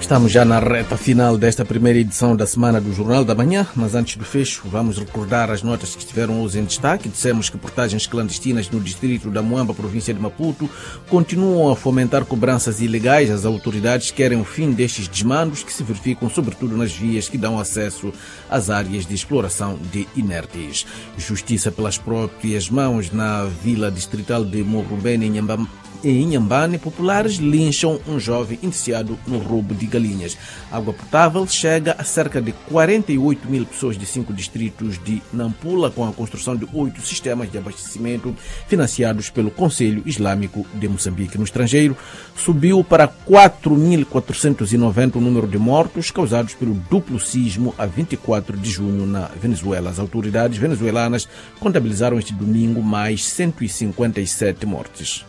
Estamos já na reta final desta primeira edição da Semana do Jornal da Manhã, mas antes do fecho vamos recordar as notas que estiveram hoje em destaque. Dissemos que portagens clandestinas no distrito da Muamba, província de Maputo, continuam a fomentar cobranças ilegais. As autoridades querem o fim destes desmandos que se verificam sobretudo nas vias que dão acesso às áreas de exploração de inertes. Justiça pelas próprias mãos na vila distrital de Morrumbene, em Inhambane, populares lincham um jovem indiciado no roubo de galinhas. Água potável chega a cerca de 48 mil pessoas de 5 distritos de Nampula, com a construção de 8 sistemas de abastecimento financiados pelo Conselho Islâmico de Moçambique. No estrangeiro, subiu para 4.490 o número de mortos causados pelo duplo sismo a 24 de junho na Venezuela. As autoridades venezuelanas contabilizaram este domingo mais 157 mortes.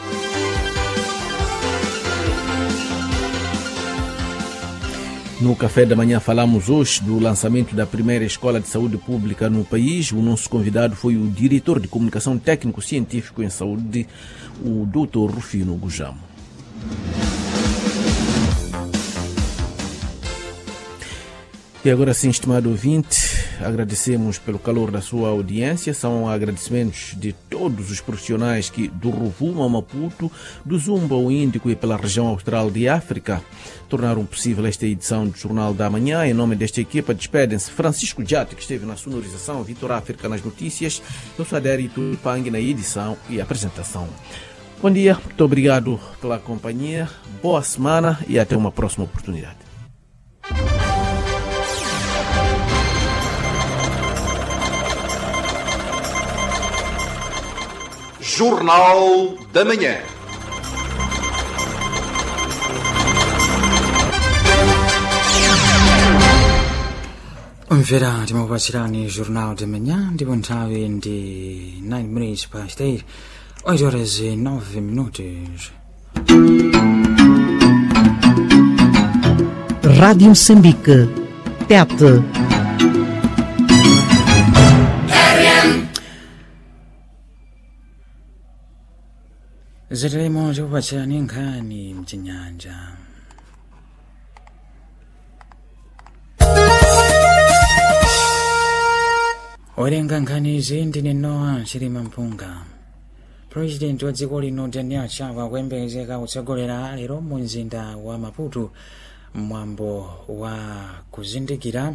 No Café da Manhã falamos hoje do lançamento da primeira escola de saúde pública no país. O nosso convidado foi o diretor de comunicação técnico-científico em saúde, o Dr. Rufino Gujamo. E agora sim, estimado ouvinte, agradecemos pelo calor da sua audiência. São agradecimentos de todos os profissionais que do Rovuma ao Maputo, do Zumba ao Índico e pela região austral de África tornaram possível esta edição do Jornal da Manhã. Em nome desta equipa, despedem-se Francisco Jate, que esteve na sonorização, Vitor África nas notícias, eu sou Adério Tupang na edição e apresentação. Bom dia, muito obrigado pela companhia, boa semana e até uma próxima oportunidade. Jornal da Manhã. Omvera timakupatsirani Jornal da Manhã ndipo nthawi ndi 9 minutes past 8, 8 horas e 9 minutos. Rádio Moçambique, Tete. Zatalemo tikupatsirani nkhani mchinyanja. Owerenga nkhani izi ndine Noah Chilima Mpunga. President wa dziko lino Daniel Chapo akuyembekezeka kutsogolera lero mu mzinda wa Maputo mwambo wa kuzindikira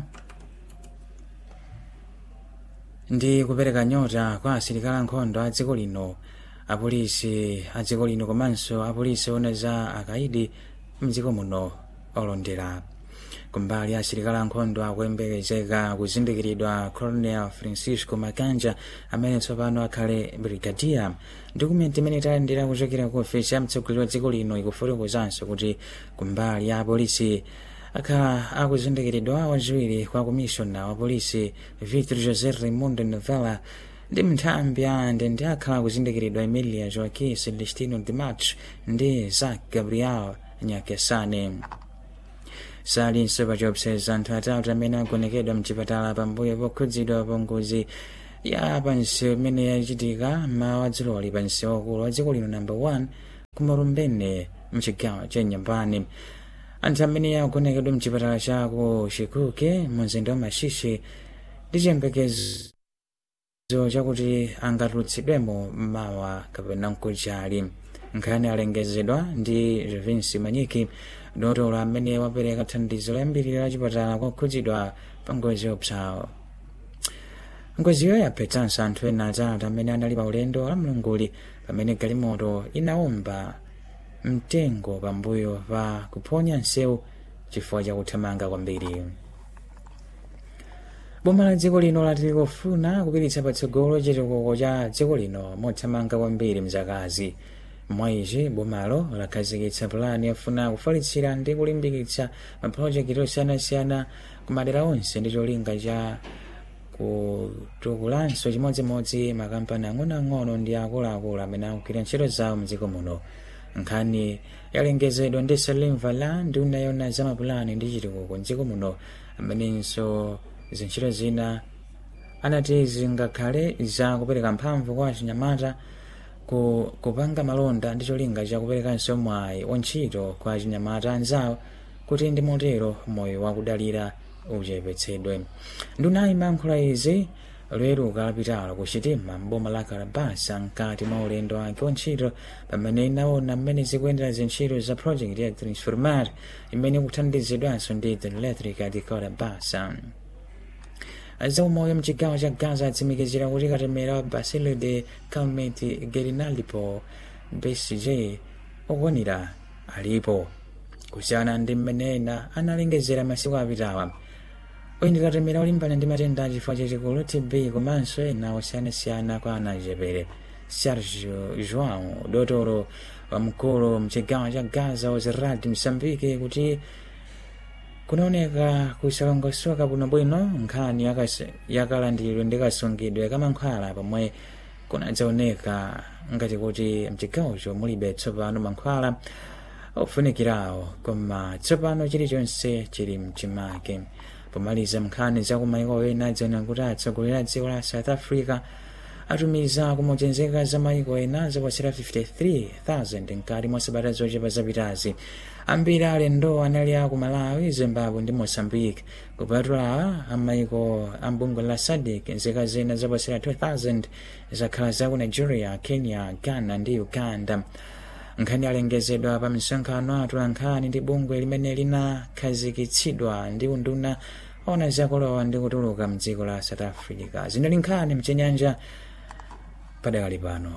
ndi kupereka nyota kwa asilikali ankhondo a dziko lino, apolisi a dziko lino komanso apolisi ona za akaidi mdziko muno olondera. Kumbali asilikali ankhondo akuyembekezeka kuzindikiridwa Colonel Francisco Makanja, amene tsopano akhale brigadier. Dokumenti imene italandira kuchokera ku ofesi ya mtsogoleri wa dziko lino ikufotokozanso kuti kumbali ya apolisi akhala akuzindikiridwa wachiwiri kwa komishona wa polisi Victor José Raimundo Novella ndi mnthambi ya ndende akhala kuzindikiridwa Emilia Joaquim Celestino de Matos ndi Zach Gabriel Nyakesane. Salinso pachiopseza anthu atatu amene agonekedwa mchipatala pambuyo pokhudzidwa pa ngozi ya pansi imene yachitika mawa dziloli pa msewu wakulu wa dziko lino namba 1 ku Morrumbene mchigawo cha Inhambane. Anthu amene agonekedwa mchipatala cha ku Chikuke mu mzinda wa Mashishi ndi chiyembekezo chakuti angatulutsidwemo mawa kapena mkuchali. Nkhani alengezedwa ndi Revinsi Manyiki, dotolo amene wapereka thandizo loyambirira la chipatala kokhudzidwa pa ngozi yopsawo. Ngoziyo yaphetsanso anthu ena atatu amene anali pa ulendo la mlunguli pamene galimoto inawomba mtengo pambuyo pa kuphonya msewu chifukwa chakuthamanga kwambiri. Boma la dziko lino lati likufuna kupititsa patsogolo chitukuko cha dziko lino mothamanga kwambiri mzakazi. Mwa izi bomalo lakhazikitsa pulani yofuna kufalitsira ndi kulimbikitsa mapulojekiti osiyanasiyana ku madera onse ndi cholinga cha kutukulanso chimodzimodzi makampani ang'onoang'ono ndi akuluakulu amene akugwira ntchito zawo mdziko muno. Nkhani yalengezedwa ndi Salim Vala, nduna yona za mapulani ndi chitukuko mdziko muno, amenenso zintchito zina anati zingakhale za kupereka mphamvu kwa achinyamata kupanga malonda ndi cholinga cha kuperekanso mwayi wa ntchito kwa achinyamata anzawo kuti ndi motero moyo wakudalira uchepetsedwe. Nduna imankhula izi lweruka lapitalo kuchitima m'boma la Kalabasa mkati mwa ulendo wake wantchito pamene inaona mmene zikuyendera zintchito za project ya transformar imene kuthandizidwanso ndi the electric di Kalabasa. Azaumoyo mchigawo cha Gaza atsimikizira kuti katemera wa Basile de Calmette Gerinalipo BCJ okwanira alipo kusiyana ndi mmene ena analengezera masiku apitawa. Uyu ndi katemera olimbana ndi matenda achifukwa chachikulu TB komanso ena osiyanasiyana kwa ana achepere. Sergio João dotolo wamkulu mchigawo cha Gaza waziradi Msambiki kuti kunaoneka kusalongosoka bwinobwino nkhani yakalandidwe ndi kasungidwe kamankhwala pomwe kunadzaoneka ngati kuti mchigawocho mulibe tsopano mankhwala ofunikirawo koma tsopano chilichonse chili mchimake. Pomaliza nkhani zakumayiko ena adzana kuti atsogoleri a dziko la South Africa atumiza kumochenzeka za mayiko ena zoposera 53,000 mkati mwa sabata zochepa zapitazi. Ambiri alendo anali aku Malawi, Zimbabwe ndi Mozambique. Kupatula amayiko ambungwe la SADC nzika zina zoposera 2,000 zakhala zaku Nigeria, Kenya, Ghana ndi Uganda. Nkhani alengezedwa pa msonkhano atula nkhani ndi bungwe limene linakhazikitsidwa ndi unduna ona zakolowa ndi kutuluka mdziko la South Africa. Zinali nkhani mchenyanja padakali pano.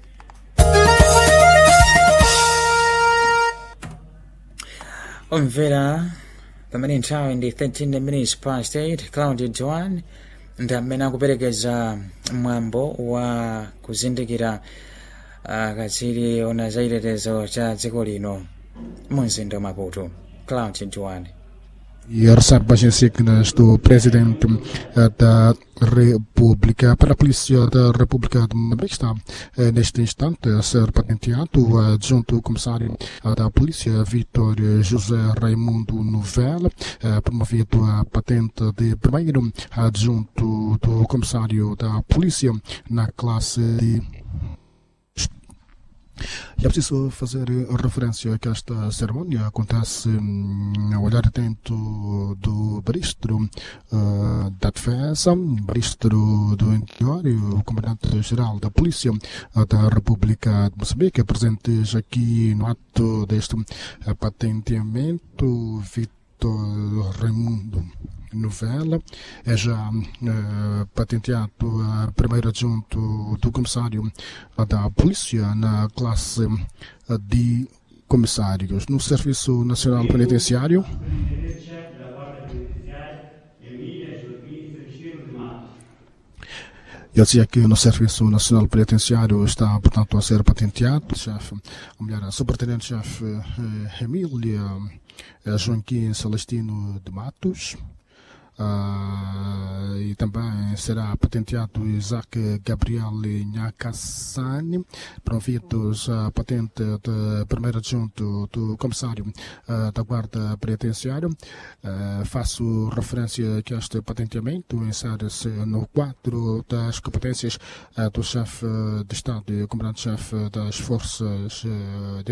Omvera pamene nthawi ndi 13 minutes past 8. Claudio Joan ndi amene akuperekeza mwambo wa kuzindikira katsiri ona zaitetezo cha dziko lino mu mzinda wa Maputo. Claudio Joan. E recebe as insígnias do Presidente da República. Para a Polícia da República de Moçambique está neste instante a ser patenteado o adjunto comissário da Polícia, Vítor José Raimundo Novella, promovido a patente de primeiro adjunto do comissário da Polícia na classe de... É preciso fazer referência a que esta cerimônia acontece ao olhar atento do Ministro da Defesa, Ministro do Interior e o Comandante-Geral da Polícia da República de Moçambique, presentes aqui no ato deste patenteamento. Vítor Raimundo Novella é já patenteado a primeiro adjunto do comissário da Polícia na classe de comissários no Serviço Nacional Penitenciário. Eu dizia que no Serviço Nacional Penitenciário está, portanto, a ser patenteado chefe, ou melhor, a subtenente-chefe Emília Joaquim Celestino de Matos. E também será patenteado Isaac Gabriel Nhakassani, promovidos a patente de primeiro adjunto do comissário da Guarda Penitenciária. Faço referência que este patenteamento insere-se no quadro das competências do chefe de Estado e comandante-chefe das Forças de